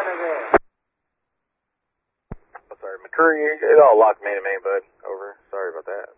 Oh, sorry, McCurry, it all locked main to main, bud. Over. Sorry about that.